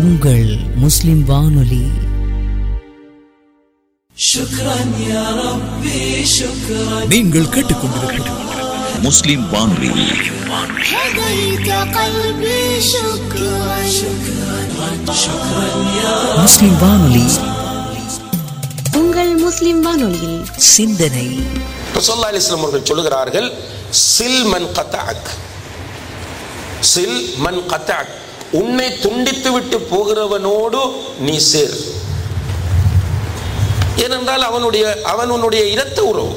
உங்கள் முஸ்லிம் வானொலி. நீங்கள் கேட்டுக்கொண்டிருப்பது முஸ்லிம் வானொலி. முஸ்லிம் வானொலி, உங்கள் முஸ்லிம் வானொலியில் சிந்தனை. ரசூலுல்லாஹி அலைஹி வஸல்லம் அவர்கள் சொல்கிறார்கள், சில் மன் கதஅக், சில் மன் கதஅக், உன்னை துண்டித்து விட்டு போகிறவனோடு நீ சேர். ஏனென்றால் அவன் உன்னுடைய இரத்த உறவு.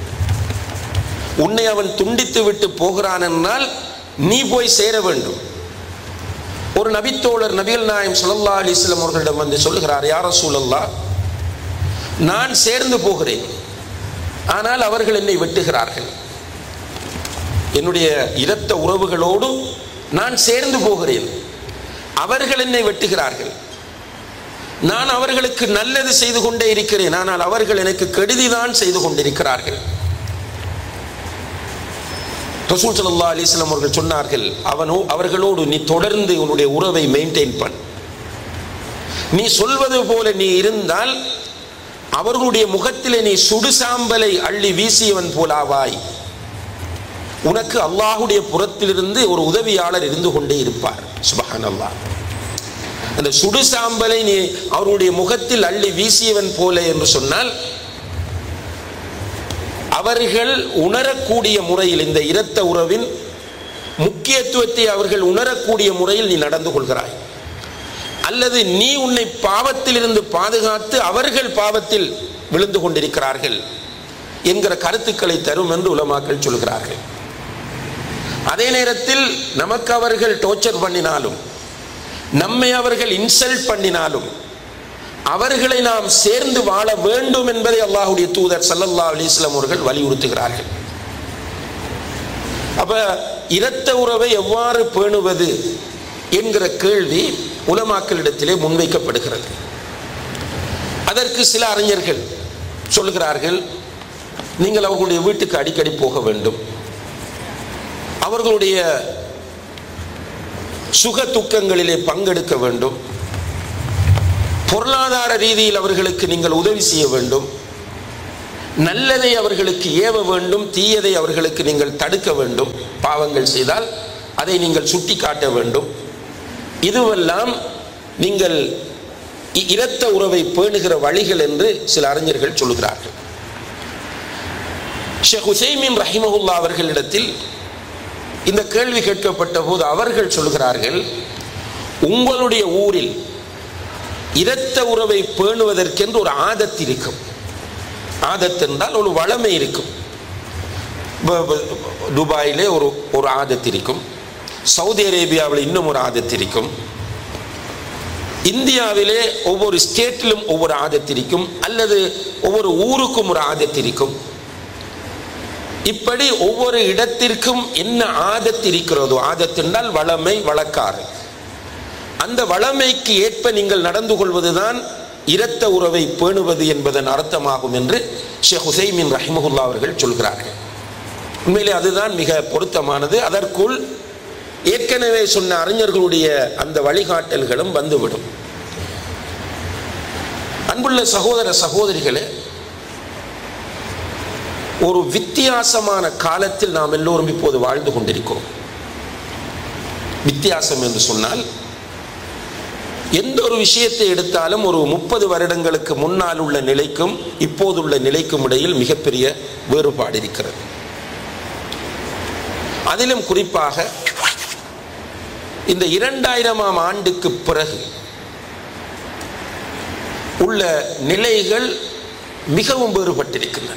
உன்னை அவன் துண்டித்து விட்டு போகிறான் என்றால் நீ போய் சேர வேண்டும். ஒரு நபித்தோழர் நபிகள் நாயகம் ஸல்லல்லாஹு அலைஹி வஸல்லம் அவர்களிடம் வந்து சொல்லுகிறார், யா ரசூலல்லாஹ், நான் சேர்ந்து போகிறேன், ஆனால் அவர்கள் என்னை வெட்டுகிறார்கள். என்னுடைய இரத்த உறவுகளோடு நான் சேர்ந்து போகிறேன், அவர்கள் என்னை வெட்டுகிறார்கள். நான் அவர்களுக்கு நல்லது செய்து கொண்டே இருக்கிறேன், ஆனால் அவர்கள் எனக்கு கெடுதிதான் செய்து கொண்டிருக்கிறார்கள். ரசூல் ஸல்லல்லாஹு அலைஹி வஸல்லம் அவர்கள் சொன்னார்கள், அவர்களோடு நீ தொடர்ந்து உன்னுடைய உறவை மெயின்டைன் பண்ண. நீ சொல்வது போல நீ இருந்தால் அவர்களுடைய முகத்திலே நீ சுடு சாம்பலை அள்ளி வீசியவன் போலாவாய். உனக்கு அல்லாஹுடைய புறத்திலிருந்து ஒரு உதவியாளர் இருந்து கொண்டே இருப்பார். சுப்ஹானல்லாஹ். அந்த சுடு சாம்பலை நீ அவருடைய முகத்தில் அள்ளி வீசியவன் போல என்று சொன்னால், அவர்கள் உணரக்கூடிய முறையில் இந்த இரத்த உறவின் முக்கியத்துவத்தை அவர்கள் உணரக்கூடிய முறையில் நீ நடந்து கொள்கிறாய், அல்லது நீ உன்னை பாவத்தில் இருந்து பாதுகாத்து அவர்கள் பாவத்தில் விழுந்து கொண்டிருக்கிறார்கள் என்கிற கருத்துக்களை தரும் என்று உலமாக்கள் சொல்கிறார்கள். அதே நேரத்தில் நமக்கு அவர்கள் டோர்ச்சர் பண்ணினாலும், நம்மை அவர்கள் இன்சல்ட் பண்ணினாலும், அவர்களை நாம் சேர்ந்து வாழ வேண்டும் என்பதை அல்லாஹ்வுடைய தூதர் ஸல்லல்லாஹு அலைஹி வஸல்லம் அவர்கள் வலியுறுத்துகிறார்கள். அப்ப இரத்த உறவை எவ்வாறு பேணுவது என்கிற கேள்வி உலமாக்களிடத்திலே முன்வைக்கப்படுகிறது. அதற்கு சில அறிஞர்கள் சொல்லுகிறார்கள், நீங்கள் அவர்களுடைய வீட்டுக்கு அடிக்கடி போக வேண்டும், அவர்களுடைய சுக துக்கங்களிலே பங்கெடுக்க வேண்டும், பொருளாதார ரீதியில் அவர்களுக்கு நீங்கள் உதவி செய்ய வேண்டும், நல்லதை அவர்களுக்கு ஏவ வேண்டும், தீயதை அவர்களுக்கு நீங்கள் தடுக்க வேண்டும், பாவங்கள் செய்தால் அதை நீங்கள் சுட்டி காட்ட வேண்டும். இதுவெல்லாம் நீங்கள் இரத்த உறவை பேணுகிற வழிகள் என்று சில அறிஞர்கள் சொல்லுகிறார்கள். ஷேக் உசைமீன் ரஹிமஹுல்லாஹ் அவர்களிடத்தில் இந்த கேள்வி கேட்கப்பட்ட போது அவர்கள் சொல்கிறார்கள், உங்களுடைய ஊரில் இரத்த உறவை பேணுவதற்கென்று ஒரு ஆதத் இருக்கும். ஆதத் என்றால் ஒரு வளமை இருக்கும். துபாயிலே ஒரு ஆதத் இருக்கும், சவுதி அரேபியாவில் இன்னும் ஒரு ஆதத் இருக்கும், இந்தியாவிலே ஒவ்வொரு ஸ்டேட்டிலும் ஒவ்வொரு ஆதத் இருக்கும், அல்லது ஒவ்வொரு ஊருக்கும் ஒரு ஆதத் இருக்கும். இப்படி ஒவ்வொரு இடத்திற்கும் என்ன ஆதத் இருக்கிறதோ, ஆதத் என்றால் வளமை, வழக்காறு, அந்த வளமைக்கு ஏற்ப நீங்கள் நடந்து கொள்வதுதான் இரத்த உறவை பேணுவது என்பதன் அர்த்தமாகும் என்று ஷேக் உசைமீன் ரஹிமஹுல்லாஹ் அவர்கள் சொல்கிறார்கள். உண்மையிலே அதுதான் மிக பொருத்தமானது. அதற்குள் ஏற்கனவே சொன்ன அறிஞர்களுடைய அந்த வழிகாட்டல்களும் வந்துவிடும். அன்புள்ள சகோதர சகோதரிகளே, ஒரு வித்தியாசமான காலத்தில் நாம் எல்லோரும் இப்போது வாழ்ந்து கொண்டிருக்கிறோம். வித்தியாசம் என்று சொன்னால், எந்த ஒரு விஷயத்தை எடுத்தாலும் ஒரு 30 வருடங்களுக்கு முன்னால் உள்ள நிலைக்கும் இப்போதுள்ள நிலைக்கும் இடையில் மிகப்பெரிய வேறுபாடு இருக்கிறது. அதிலும் குறிப்பாக இந்த 2000ஆம் ஆண்டுக்கு பிறகு உள்ள நிலைகள் மிகவும் வேறுபட்டிருக்கின்றன.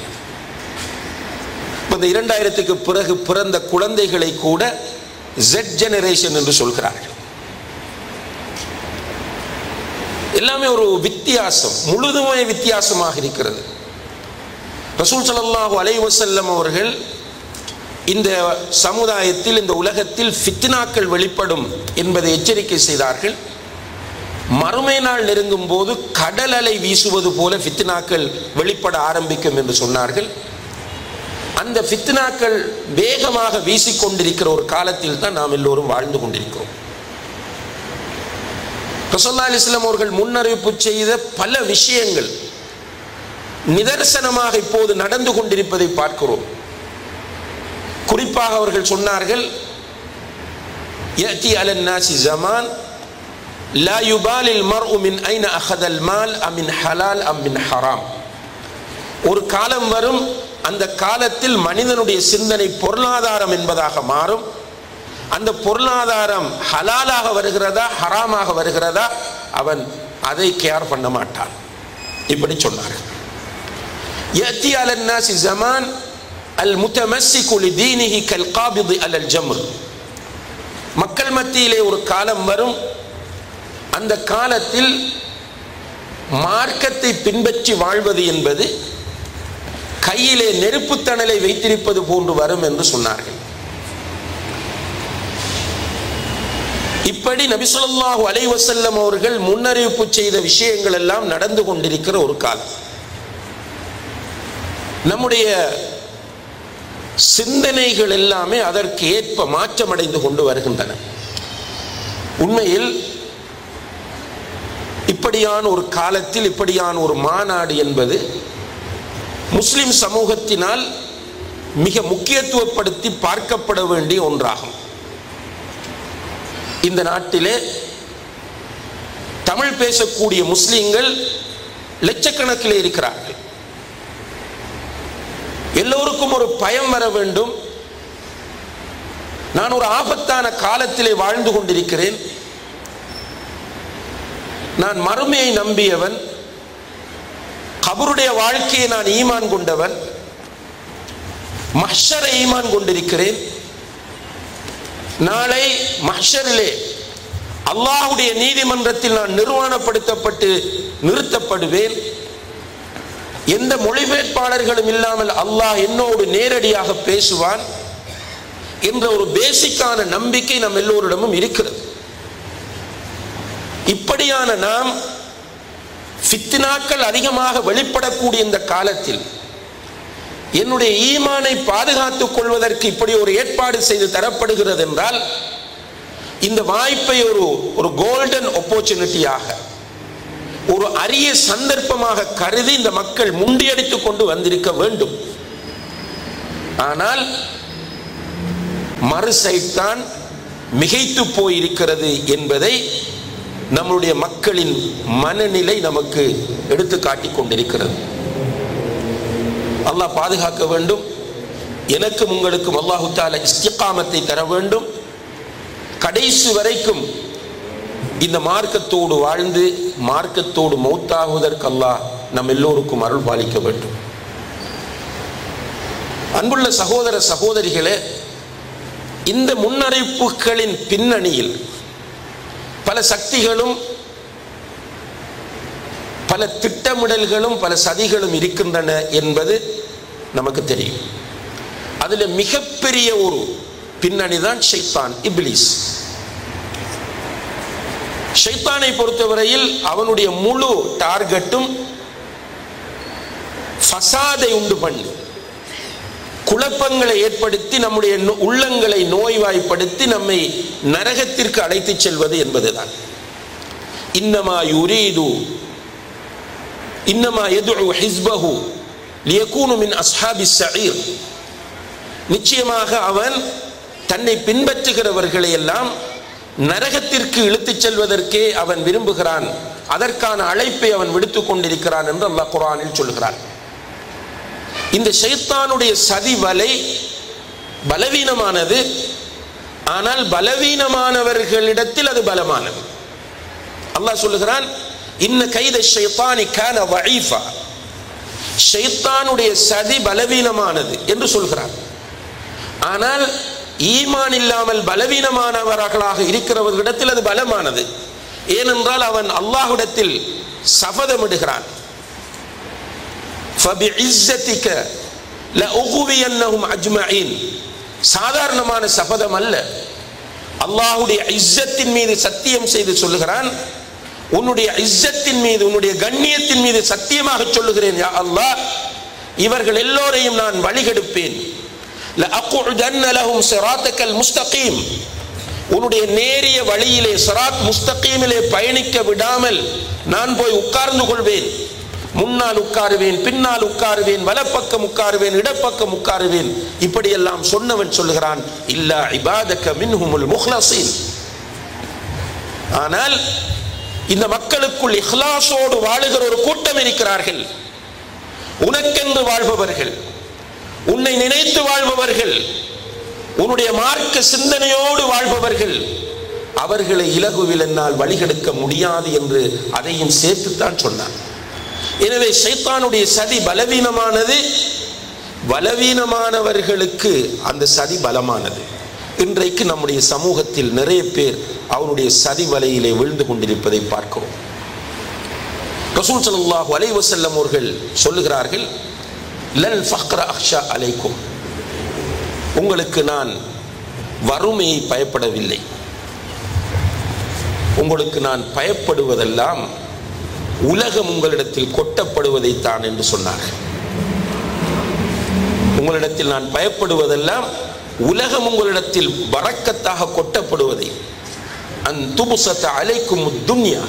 இந்த 2000க்கு பிறகு பிறந்த குழந்தைகளை கூட Z ஜெனரேஷன் என்று சொல்கிறார்கள். எல்லாமே ஒரு வித்தியாசம், முழுதுமே வித்தியாசமாக இருக்கிறது. ரசூல் ஸல்லல்லாஹு அலைஹி வஸல்லம் அவர்கள் இந்த சமுதாயத்தில், இந்த உலகத்தில் ஃபித்னாக்கள் வெளிப்படும் என்பதை எச்சரிக்கை செய்தார்கள். மறுமை நாள் நெருங்கும் போது கடல் அலை வீசுவது போல ஃபித்னாக்கள் வெளிப்பட ஆரம்பிக்கும் என்று சொன்னார்கள். அந்த ஃபித்னாக்கள் வேகமாக வீசிக்கொண்டிருக்கிற ஒரு காலத்தில் தான் நாம் எல்லோரும் வாழ்ந்து கொண்டிருக்கிறோம். ரசூலுல்லாஹி அலைஹி வஸல்லம் அவர்கள் முன்னறிவிப்பு செய்த பல விஷயங்கள் நிதர்சனமாக இப்போது நடந்து கொண்டிருப்பதை பார்க்கிறோம். குறிப்பாக அவர்கள் சொன்னார்கள், يأتي على الناس زمان لا يبالي المرء من أين أخذ المال أم من حلال أم من حرام. ஒரு காலம் வரும், அந்த காலத்தில் மனிதனுடைய சிந்தனை பொருளாதாரம் என்பதாக மாறும். அந்த பொருளாதாரம் ஹலாலாக வருகிறதா ஹராமாக வருகிறதா அவன் அதை கேர் பண்ண மாட்டான். இப்படி சொன்னார்கள். يأتي على الناس زمان المتمسك لدينه كالقابض على الجمر. மக்கள் மத்தியிலே ஒரு காலம் வரும், அந்த காலத்தில் மார்க்கத்தை பின்பற்றி வாழ்வது என்பது கையிலே நெருப்பு தணலை வைத்திருப்பது போன்று வரும் என்று சொன்னார்கள். இப்படி நபி ஸல்லல்லாஹு அலைஹி வஸல்லம் அவர்கள் முன்னறிவிப்பு செய்த விஷயங்கள் எல்லாம் நடந்து கொண்டிருக்கிற ஒரு காலம். நம்முடைய சிந்தனைகள் எல்லாமே அதற்கு ஏற்ப மாற்றமடைந்து கொண்டு வருகின்றன. உண்மையில் இப்படியான ஒரு காலத்தில் இப்படியான ஒரு மாநாடு என்பது முஸ்லிம் சமூகத்தினால் மிக முக்கியத்துவப்படுத்தி பார்க்கப்பட வேண்டிய ஒன்றாகும். இந்த நாட்டிலே தமிழ் பேசக்கூடிய முஸ்லிம்கள் லட்சக்கணக்கில் இருக்கிறார்கள். எல்லோருக்கும் ஒரு பயம் வர வேண்டும். நான் ஒரு ஆபத்தான காலத்திலே வாழ்ந்து கொண்டிருக்கிறேன். நான் மறுமையை நம்பியவன், கபருடைய வாழ்க்கையை நான் ஈமான் கொண்டவன், மஹ்ஷரை ஈமான் கொண்டிருக்கிறேன். நாளை மஹ்ஷரிலே அல்லாஹ்வுடைய நீதிமன்றத்தில் நான் நிர்வாணப்படுத்தப்பட்டு நிறுத்தப்படுவேன். எந்த மொழிபெயர்ப்பாளர்களும் இல்லாமல் அல்லாஹ் என்னோடு நேரடியாக பேசுவான் என்ற ஒரு பேசிக்கான நம்பிக்கை நம் எல்லோரிடமும் இருக்கிறது. இப்படியான நாம் ஃபித்னாக்கள் அதிகமாக வெளிப்படக்கூடிய இந்த காலத்தில் என்னுடைய ஈமானை பாதுகாத்துக் கொள்வதற்கு இப்படி ஒரு ஏற்பாடு செய்து தரப்படுகிறது என்றால், இந்த வாய்ப்பை ஒரு கோல்டன் ஆப்பர்ச்சுனிட்டியாக, ஒரு அரிய சந்தர்ப்பமாக கருதி இந்த மக்கள் முண்டியடித்துக் கொண்டு வந்திருக்க வேண்டும். ஆனால் மறு சைத்தான் மிகைத்து போயிருக்கிறது என்பதை நம்முடைய மக்களின் மனநிலை நமக்கு எடுத்து காட்டிக் கொண்டிருக்கிறது. அல்லாஹ் பாதுகாக்க வேண்டும். எனக்கும் உங்களுக்கும் அல்லாஹு தஆலா இஸ்திகாமத்தை தர வேண்டும். கடைசி வரைக்கும் இந்த மார்க்கத்தோடு வாழ்ந்து மார்க்கத்தோடு மௌத்தாகுவதற்கு அல்லாஹ் நம் எல்லோருக்கும் அருள் பாலிக்க வேண்டும். அன்புள்ள சகோதர சகோதரிகளே, இந்த முன்னறிவிப்புகளின் பின்னணியில் பல சக்திகளும் பல திட்டமிடல்களும் பல சதிகளும் இருக்கின்றன என்பது நமக்கு தெரியும். அதில் மிகப்பெரிய ஒரு பின்னணி தான் ஷைத்தான், இப்லீஸ். ஷைத்தானை பொறுத்தவரையில் அவனுடைய முழு டார்கெட்டும் ஃபசாதை உண்டு பண்ணி, குழப்பங்களை ஏற்படுத்தி, நம்முடைய உள்ளங்களை நோய்வாய்ப்படுத்தி நம்மை நரகத்திற்கு அழைத்து செல்வது என்பதுதான். இன்னமா யுரீது இன்னமா யதுஉ ஹிஸ்பஹு லியகூனு மின் அஸ்ஹாபிஸ் ஸஈர். நிச்சயமாக அவன் தன்னை பின்பற்றுகிறவர்களை எல்லாம் நரகத்திற்கு இழுத்துச் செல்வதற்கே அவன் விரும்புகிறான். அதற்கான அழைப்பை அவன் விடுத்துக் கொண்டிருக்கிறான் என்று அல்லாஹ் குர்ஆனில் சொல்கிறான். இந்த ஷைத்தானுடைய சதி வலை பலவீனமானது. ஆனால் பலவீனமானவர்களிடத்தில் அது பலமானது. அல்லாஹ் சொல்லுகிறான், இன்ன கைத ஷைத்தானி கான வஈஃபா. ஷைத்தானுடைய சதி பலவீனமானது என்று சொல்கிறான். ஆனால் ஈமான் இல்லாமல் பலவீனமானவர்களாக இருக்கிறவர்களிடத்தில் அது பலமானது. ஏனென்றால் அவன் அல்லாஹ்விடத்தில் சபதமிடுகிறான், ஃபபிஇஸ்ஸதிக லஉகுவியன்னஹும் அஜ்மஈன். சாதாரணமான சபதம் அல்ல. அல்லாஹ்வுடைய இஸ்ஸத்தின் மீது சத்தியம் செய்து சொல்லுகிறான், உன்னுடைய இஸ்ஸத்தின் மீது, உன்னுடைய கண்ணியத்தின் மீது சத்தியமாக சொல்லுகிறேன் யா அல்லாஹ், இவர்கள் எல்லோரையும் நான் வழிகெடுப்பேன். லஅகுதன்ன லஹும் ஸிராத்தகல் முஸ்தகீம். உன்னுடைய நேரிய வழியிலே சிராத் முஸ்தகீமிலே பயணிக்க விடாமல் நான் போய் உட்கார்ந்து கொள்வேன். முன்னால் உட்காருவேன், பின்னால் உட்காருவேன், வலப்பக்கம் உட்காருவேன், இடப்பக்கம் உட்காருவேன். இப்படியெல்லாம் சொன்னவன் சொல்லுகிறான், இல்லா இபாதக மின்ஹுமுல் முஹ்லஸீன். ஆனால் இந்த மக்களுக்குள் இஹ்லாஸோடு வாழுகிற ஒரு கூட்டம் இருக்கிறார்கள். உனக்கென்று வாழ்பவர்கள், உன்னை நினைத்து வாழ்பவர்கள், உன்னுடைய மார்க்க சிந்தனையோடு வாழ்பவர்கள். அவர்களை இலகுவில் என்னால் வழிகெடுக்க முடியாது என்று அதையும் சேர்த்துத்தான் சொன்னான். எனவே ஷைத்தானுடைய சதி பலவீனமானது, பலவீனமானவர்களுக்கு அந்த சதி பலமானது. இன்றைக்கு நம்முடைய சமூகத்தில் நிறைய பேர் அவனுடைய சதி வலையிலே விழுந்து கொண்டிருப்பதை பார்க்கிறோம். ரசூல் ஸல்லல்லாஹு அலைஹி வஸல்லம் அவர்கள் சொல்லுகிறார்கள், லல் ஃபக்ர அக்ஷா அலைக்கும், உங்களுக்கு நான் வறுமையை பயப்படவில்லை, உங்களுக்கு நான் பயப்படுவதெல்லாம் உலகம் உங்களிடத்தில் கொட்டப்படுவதைத்தான் என்று சொன்னார்கள். உங்களிடத்தில் நான் பயப்படுவதெல்லாம் உலகம் உங்களிடத்தில் பரக்கத்தாக கொட்டப்படுவதை. அன் துபுஸத அலைக்கும் துன்யா.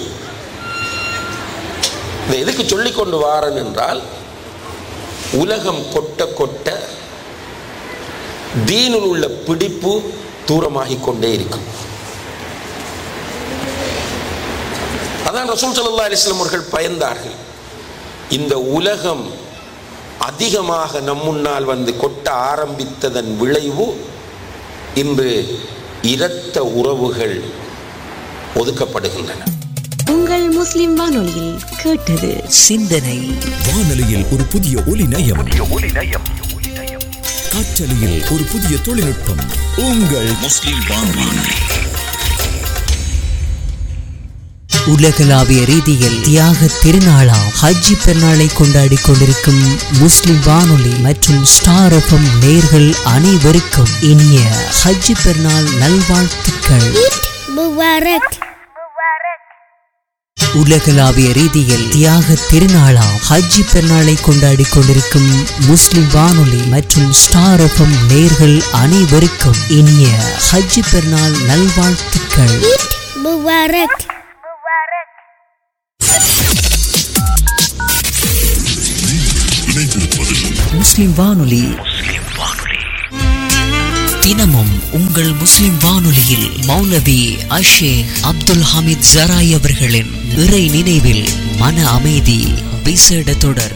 இதை எதுக்கு சொல்லிக் கொண்டு வாரன் என்றால், உலகம் கொட்ட கொட்ட தீனில் உள்ள பிடிப்பு தூரமாகிக் கொண்டே இருக்கும். அதான் ரசூல் ஸல்லல்லாஹு அலைஹி வஸல்லம் அவர்கள் பயந்தார்கள். இந்த உலகம் அதிகமாக நம் முன்னால் வந்து கொட்ட ஆரம்பித்ததன் விளைவு இன்று இரத்த உறவுகள் ஒதுக்கப்படுகின்றன. உங்கள் முஸ்லிம் வானொலியில் கேட்டது சிந்தனை. வானொலியில் ஒரு புதிய ஒலி நயம், காற்றலையில் ஒரு புதிய தொழில்நுட்பம். உங்கள் முஸ்லிம் வானொலி. உலகளாவிய ரீதியில் தியாக திருநாளாம் ஹஜ்ஜி பெருநாளை கொண்டாடி கொண்டிருக்கும் முஸ்லிம் வானொலி மற்றும் ஸ்டார் எஃப்எம் நேயர்கள் அனைவருக்கும் இனிய ஹஜ்ஜி பெருநாள் நல்வாழ்த்துக்கள். உலகளாவிய ரீதியில் தியாக திருநாளாம் ஹஜ்ஜி பெருநாளை கொண்டாடி கொண்டிருக்கும் முஸ்லிம் வானொலி மற்றும் ஸ்டார் எஃப்எம் நேயர்கள் அனைவருக்கும் இனிய ஹஜ்ஜி பெருநாள் நல்வாழ்த்துக்கள். முஸ்லிம் வானொலி தினமும் உங்கள் முஸ்லிம் வானொலியில் மௌலவி அஷேக் அப்துல் ஹமீத் ஜராய் அவர்களின் இறை நினைவில் மன அமைதி விசேட தொடர்.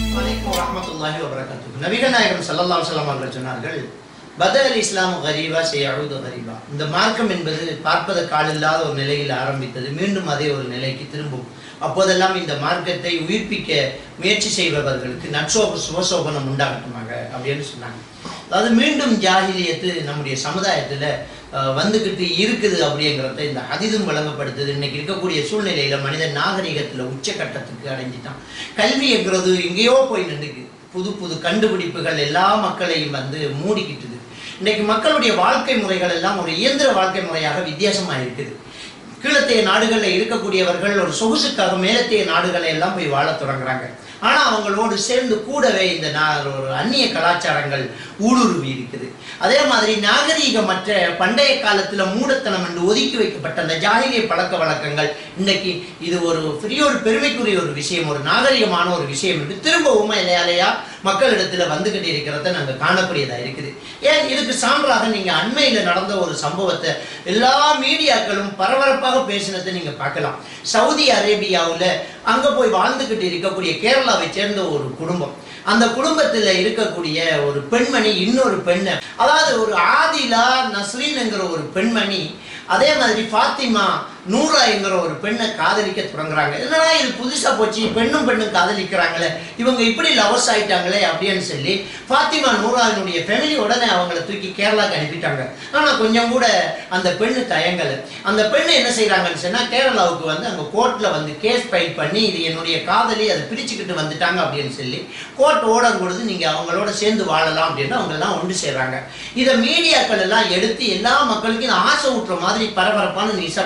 நபிகள் நாயகம் ஸல்லல்லாஹு அலைஹி வஸல்லம் அவர்கள் சொன்னார்கள், பதல் இஸ்லாம் கரீபா சயஊது கரீபா. இந்த மார்க்கம் என்பது பார்ப்பதற்கு ஆளில்லாத ஒரு நிலையில் ஆரம்பித்தது, மீண்டும் அதே ஒரு நிலைக்கு திரும்பும். அப்போதெல்லாம் இந்த மார்க்கத்தை உயிர்ப்பிக்க முயற்சி செய்பவர்களுக்கு சுபசோபனம் உண்டாகட்டுமாக அப்படின்னு சொன்னாங்க. அதாவது மீண்டும் ஜாஹிலியத்து நம்முடைய சமுதாயத்தில் வந்துக்கிட்டு இருக்குது அப்படிங்கிறத இந்த ஹதீஸும் வழங்கப்படுத்துது. இன்னைக்கு இருக்கக்கூடிய சூழ்நிலையில மனிதன் நாகரிகத்தில் உச்சக்கட்டத்துக்கு அடைஞ்சிட்டான். கல்விங்கிறது எங்கேயோ போய் நின்றுக்கு. புது புது கண்டுபிடிப்புகள் எல்லா மக்களையும் மூடிக்கிட்டுது. இன்னைக்கு மக்களுடைய வாழ்க்கை முறைகள் எல்லாம் ஒரு இயந்திர வாழ்க்கை முறையாக வித்தியாசமாக இருக்குது. கீழத்தைய நாடுகளில் இருக்கக்கூடியவர்கள் ஒரு சொகுசுக்காக மேலத்தைய நாடுகளை எல்லாம் போய் வாழ தொடங்குறாங்க. ஆனால் அவங்களோடு சேர்ந்து கூடவே இந்த ஒரு அந்நிய கலாச்சாரங்கள் ஊடுருவி இருக்குது. அதே மாதிரி நாகரீகமற்ற பண்டைய காலத்தில் மூடத்தனம் என்று ஒதுக்கி வைக்கப்பட்ட அந்த ஜாகிலிய பழக்க வழக்கங்கள் இன்னைக்கு இது ஒரு பெரிய ஒரு பெருமைக்குரிய ஒரு விஷயம், ஒரு நாகரிகமான ஒரு விஷயம் என்று திரும்பவும் இலையாலையா மக்களிடத்தில் வந்துகிட்டு இருக்கிறத நாங்கள் காணக்கூடியதாக இருக்குது. ஏன் இதுக்கு சான்றாக நீங்கள் அண்மையில் நடந்த ஒரு சம்பவத்தை எல்லா மீடியாக்களும் பரபரப்பாக பேசினதை நீங்கள் பார்க்கலாம். சவுதி அரேபியாவில் அங்கே போய் வாழ்ந்துக்கிட்டு இருக்கக்கூடிய கேரளாவை சேர்ந்த ஒரு குடும்பம், அந்த குடும்பத்தில் இருக்கக்கூடிய ஒரு பெண்மணி இன்னொரு பெண்ணை, அதாவது ஒரு ஆதிலா நஸ்ரீன் என்கிற ஒரு பெண்மணி, அதே மாதிரி ஃபாத்திமா நூரா என்கிற ஒரு பெண்ணை காதலிக்க தொடங்குறாங்க. என்னடா இது புதுசாக போச்சு, பெண்ணும் காதலிக்கிறாங்களே, இவங்க இப்படி லவர்ஸ் ஆயிட்டாங்களே அப்படின்னு சொல்லி ஃபாத்திமா நூராவினுடைய ஃபேமிலி உடனே அவங்கள தூக்கி கேரளாவுக்கு அனுப்பிட்டாங்க. ஆனால் கொஞ்சம் கூட அந்த பெண்ணு தயங்கலை. அந்த பெண்ணு என்ன செய்கிறாங்கன்னு சொன்னால் கேரளாவுக்கு அங்கே கோர்ட்டில் கேஸ் ஃபைல் பண்ணி இது என்னுடைய காதலி அதை பிரிச்சுக்கிட்டு வந்துட்டாங்க அப்படின்னு சொல்லி கோர்ட் ஓர்டர் கொடுத்து நீங்கள் அவங்களோட சேர்ந்து வாழலாம் அப்படின்னு அவங்கெல்லாம் ஒன்று செய்கிறாங்க. இதை மீடியாக்கள் எல்லாம் எடுத்து எல்லா மக்களுக்கும் ஆசை ஊட்டுற மாதிரி பரபரப்பான நியூஸாக போட்டுட்டு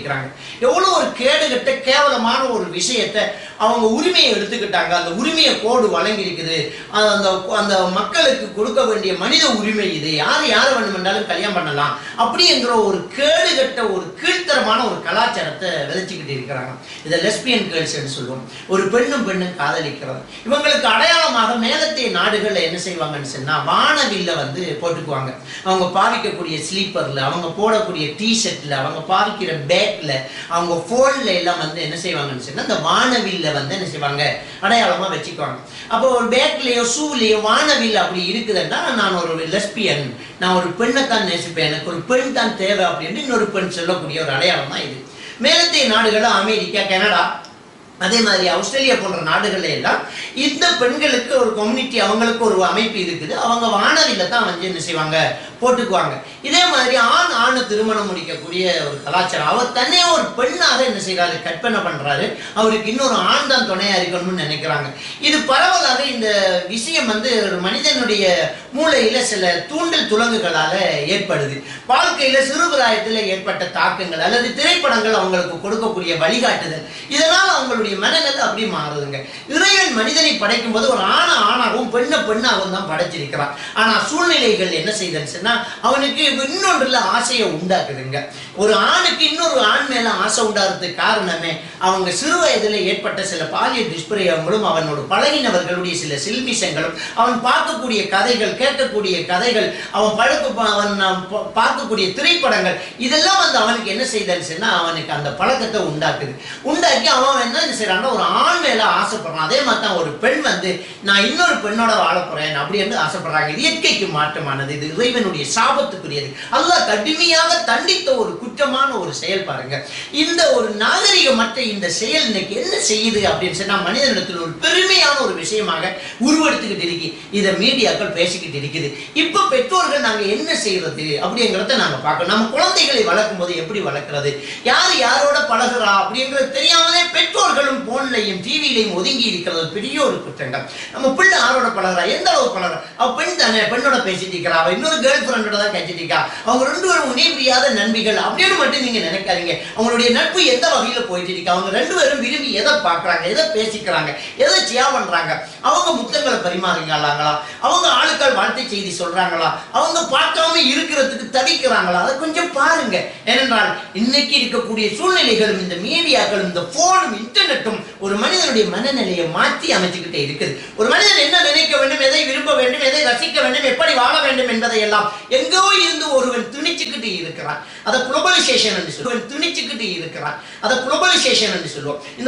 இருக்கிறாங்க. எவ்வளவு ஒரு கேடுகட்ட கேவலமான ஒரு விஷயத்தை அவங்க உரிமையை எடுத்துக்கிட்டாங்க. அந்த உரிமையை கோடு வழங்கி இருக்குது. அந்த அந்த மக்களுக்கு கொடுக்க வேண்டிய மனித உரிமை இது. யாரை வேண்டுமென்றாலும் கல்யாணம் பண்ணலாம் அப்படிங்கிற ஒரு கேடுகட்ட ஒரு கீழ்த்தரமான ஒரு கலாச்சாரத்தை விதைச்சுக்கிட்டு இருக்கிறாங்க. இதை லெஸ்பியன் கேர்ள்ஸ் என்று சொல்லுவோம். ஒரு பெண்ணும் காதலிக்கிறது. இவங்களுக்கு அடையாளமாக மேலத்தைய நாடுகள்ல என்ன செய்வாங்கன்னு சொன்னா வானவில்ல போட்டுக்குவாங்க. அவங்க பாவிக்கக்கூடிய ஸ்லீப்பர்ல, அவங்க போடக்கூடிய டிஷர்ட்ல, அவங்க பாவிக்கிற பேக்ல, அவங்க போன்ல எல்லாம் என்ன செய்வாங்கன்னு சொன்னா இந்த வானவில்ல என்ன செய்வாங்க அடையாளமா வச்சுக்குவாங்க. அப்போ ஒரு பேக்லயோ ஷூலயோ வானவில் அப்படி இருக்குதுன்னா நான் ஒரு லெஸ்பியன், நான் ஒரு பெண்ணை தான் நேசிப்பேன், எனக்கு ஒரு பெண் தான் தேவை அப்படின்னு இன்னொரு பெண் சொல்லக்கூடிய ஒரு அடையாளம் தான் இது. மேலத்தைய நாடுகள் அமெரிக்கா, கனடா, அதே மாதிரி ஆஸ்திரேலியா போன்ற நாடுகள்ல எல்லாம் இந்த பெண்களுக்கு ஒரு கம்யூனிட்டி, அவங்களுக்கு ஒரு அமைப்பு இருக்குது. அவங்க வானவில்ல தான் என்ன செய்வாங்க போட்டுக்குவாங்க. இதே மாதிரி ஆண் திருமணம் முடிக்கக்கூடிய ஒரு கலாச்சாரம். அவர் தன்னே ஒரு பெண்ணாக என்ன செய்யறாரு, கற்பனை பண்றாரு. அவருக்கு இன்னொரு ஆண் தான் துணையா இருக்கணும்னு நினைக்கிறாங்க. இது பரவலாக இந்த விஷயம் ஒரு மனிதனுடைய மூளையில சில தூண்டல் துலங்குகளால ஏற்படுது. வாழ்க்கையில சிறுபிராயத்தில் ஏற்பட்ட தாக்கங்கள் அல்லது திரைப்படங்கள் அவங்களுக்கு கொடுக்கக்கூடிய வழிகாட்டுதல், இதனால் அவங்களுடைய மனநிலை அப்படி மாறுதுங்க. இறைவன் மனிதனை படைக்கும் போது ஒரு ஆணாகவும் பெண்ணாகவும் தான் படைச்சிருக்கிறான். ஆனா சூழ்நிலைகள் என்ன செய்தன்னு அவனுக்கு இன்னொன்றுல ஆசையை உண்டாக்குதுங்க. ஒரு ஆணுக்கு இன்னொரு ஆண் மேல ஆசை உண்டாகிறதுக்கு காரணமே அவங்க சிறு வயதுல ஏற்பட்ட சில பாலியல் துஷ்பிரயோகங்களும் அவனோட பழகினவர்களுடைய சில சில்மிஷங்களும், அவன் பார்க்கக்கூடிய கதைகள், கேட்கக்கூடிய கதைகள், அவன் பார்க்கக்கூடிய திரைப்படங்கள், இதெல்லாம் அவனுக்கு என்ன செய்தன்னு அவனுக்கு அந்த பழக்கத்தை உண்டாக்கி அவன் என்ன செய்யறான்னா ஒரு ஆண் மேல ஆசைப்படுறான். அதே மாதிரி தான் ஒரு பெண் நான் இன்னொரு பெண்ணோட வாழ போறேன் அப்படி என்று ஆசைப்படுறாங்க. இது இயற்கைக்கு மாற்றமானது. இது இறைவனுடைய சாபத்துக்குரியது. அல்லாஹ் கடுமையாக தண்டித்த ஒரு குற்றமான ஒரு செயல் பாருங்க. இந்த ஒரு நாகரிகமற்ற இந்த செயல் இன்னைக்கு என்ன செய்யுது அப்படின்னு சொன்னா மனிதனிடத்தில் ஒரு பெருமையான ஒரு விஷயமாக உருவெடுத்துக்கிட்டு இருக்கு. இதை மீடியாக்கள் பேசிக்கிட்டு இருக்குது. இப்ப பெற்றோர்கள் நாங்க என்ன செய்யறது அப்படிங்கிறத நாங்க பார்க்கணும். நம்ம குழந்தைகளை வளர்க்கும் போது எப்படி வளர்க்கிறது, யாரோட பழகுறா அப்படிங்கிறது தெரியாமலே பெற்றோர்களும் போன்லையும் டிவிலையும் ஒதுங்கி இருக்கிறது பெரிய ஒரு குற்றங்கள். நம்ம பிள்ளை யாரோட பழகுறா, எந்த அளவு பழகுறா, அவ பெண் தானே, பெண்ணோட பேசிட்டு இருக்கிறா, அவ இன்னொரு கேர்ள் ஃப்ரெண்டோட தான் பேசிட்டு இருக்கா, அவங்க ரெண்டு பேரும் இணைபிரியாத நண்பிகள் அப்படின்னு மட்டும் நீங்க நினைக்காதீங்க. அவங்களுடைய நட்பு எந்த வகையில போயிட்டு இருக்கு, அவங்க ரெண்டு பேரும் விரும்பி எதை பார்க்கறாங்க, எதை பேசிக்கிறாங்க, எதை சியா பண்றாங்க, அவங்க முத்தங்களை பரிமாறுங்களாங்களா, அவங்க ஆளுக்கள் வாழ்த்தை செய்தி சொல்றாங்களா, அவங்க பார்க்காம இருக்கிறதுக்கு தவிக்கிறாங்களா, அதை கொஞ்சம் பாருங்க. ஏனென்றால் இன்னைக்கு இருக்கக்கூடிய சூழ்நிலைகளும் இந்த மீடியாக்களும் இந்த போனும் இன்டர்நெட்டும் ஒரு மனிதனுடைய மனநிலையை மாற்றி அமைச்சுக்கிட்டே இருக்குது. ஒரு மனிதன் என்ன நினைக்க வேண்டும், எதை விரும்ப வேண்டும், எதை ரசிக்க வேண்டும், எப்படி வாழ வேண்டும் என்பதை எல்லாம் எங்கோ இருந்து ஒருவன் திணிச்சுக்கிட்டு இருக்கிறான். அதை குளோபலைசேஷன் என்று சொல்லுவோம்.